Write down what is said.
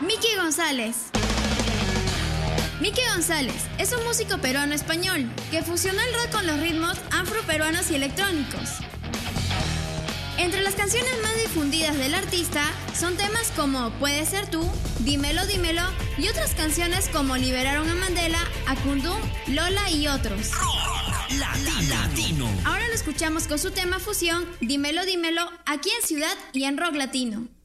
Miki González. Miki González es un músico peruano-español que fusionó el rock con los ritmos afroperuanos y electrónicos. Entre las canciones más difundidas del artista son temas como Puede Ser Tú, Dímelo Dímelo y otras canciones como Liberaron a Mandela, Akundum, Lola y otros. Latino. Ahora lo escuchamos con su tema fusión Dímelo Dímelo aquí en Ciudad y en Rock Latino.